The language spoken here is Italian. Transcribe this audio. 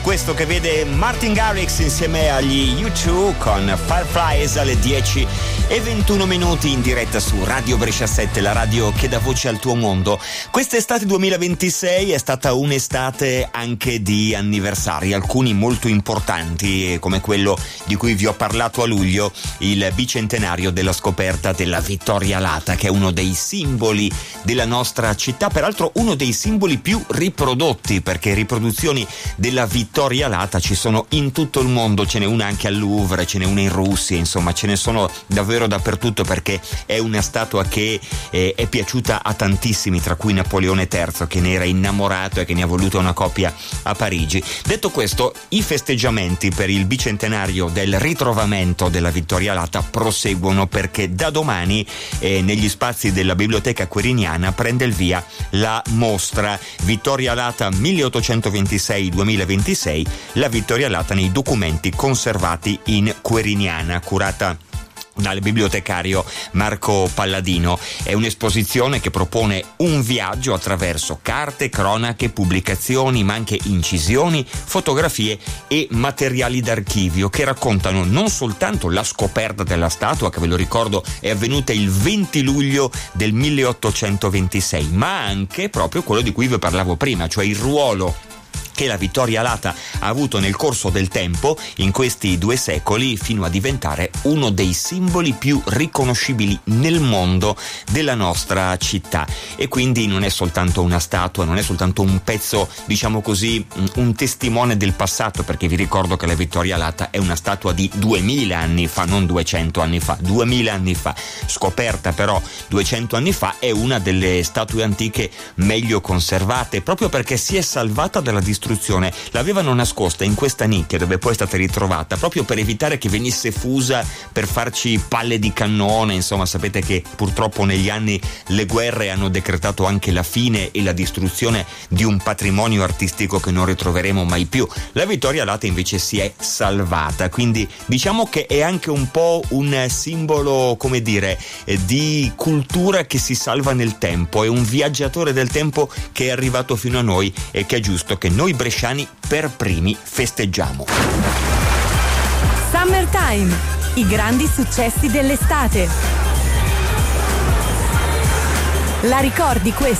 Questo che vede Martin Garrix insieme agli U2 con Fireflies alle 10:21 in diretta su Radio Brescia 7, la radio che dà voce al tuo mondo. Quest'estate 2026 è stata un'estate anche di anniversari, alcuni molto importanti, come quello di cui vi ho parlato a luglio, il bicentenario della scoperta della Vittoria Lata, che è uno dei simboli della nostra città, peraltro uno dei simboli più riprodotti, perché riproduzioni della Vittoria Lata ci sono in tutto il mondo, ce n'è una anche al Louvre, ce n'è una in Russia, insomma ce ne sono davvero dappertutto, perché è una statua che è piaciuta a tantissimi, tra cui Napoleone III, che ne era innamorato e che ne ha voluto una copia a Parigi. Detto questo, i festeggiamenti per il bicentenario del ritrovamento della Vittoria Lata proseguono, perché da domani negli spazi della Biblioteca Quiriniana prende il via la mostra Vittoria Lata 1826-2026, la Vittoria Lata nei documenti conservati in Quiriniana, curata dal bibliotecario Marco Palladino. È un'esposizione che propone un viaggio attraverso carte, cronache, pubblicazioni, ma anche incisioni, fotografie e materiali d'archivio che raccontano non soltanto la scoperta della statua, che ve lo ricordo è avvenuta il 20 luglio del 1826, ma anche proprio quello di cui vi parlavo prima, cioè il ruolo che la Vittoria Lata ha avuto nel corso del tempo in questi 2 secoli, fino a diventare uno dei simboli più riconoscibili nel mondo della nostra città. E quindi non è soltanto una statua, non è soltanto un pezzo, diciamo così, un testimone del passato, perché vi ricordo che la Vittoria Lata è una statua di 2000 anni fa, non 200 anni fa, 2000 anni fa, scoperta però 200 anni fa. È una delle statue antiche meglio conservate, proprio perché si è salvata dalla distruzione. L'avevano nascosta in questa nicchia dove poi è stata ritrovata, proprio per evitare che venisse fusa per farci palle di cannone. Insomma, sapete che purtroppo negli anni le guerre hanno decretato anche la fine e la distruzione di un patrimonio artistico che non ritroveremo mai più. La Vittoria Lata invece si è salvata, quindi diciamo che è anche un po' un simbolo, come dire, di cultura che si salva nel tempo. È un viaggiatore del tempo che è arrivato fino a noi e che è giusto che noi bresciani per primi festeggiamo. Summertime, i grandi successi dell'estate. La ricordi questa?